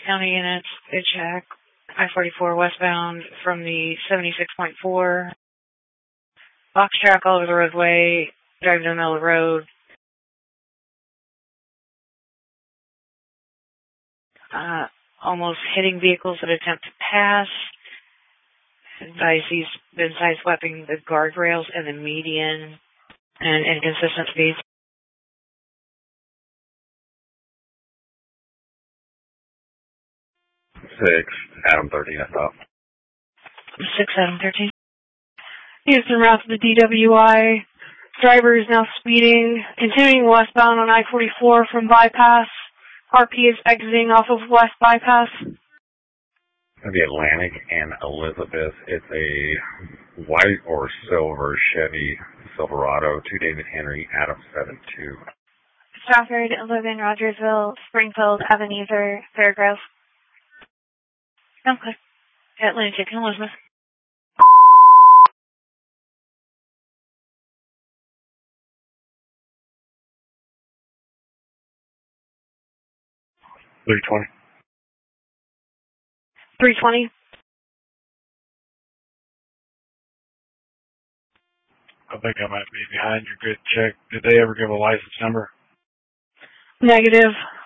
County units, good check. I-44 westbound from the 76.4. Box track all over the roadway, driving down the middle of the road. Almost hitting vehicles that attempt to pass. Advise he's been sideswiping the guardrails and the median and inconsistent speeds. 6, Adam 13, I thought. 6, Adam 13. Houston route to the DWI. Driver is now speeding, continuing westbound on I-44 from bypass. RP is exiting off of West Bypass. The Atlantic and Elizabeth. It's a white or silver Chevy Silverado, 2 David Henry, Adam 7-2. Stratford, 11 Rogersville, Springfield, Ebenezer, Fairgrove. Okay. Atlantic and Elizabeth. $320. 320. I think I might be behind your good check. Did they ever give a license number? Negative.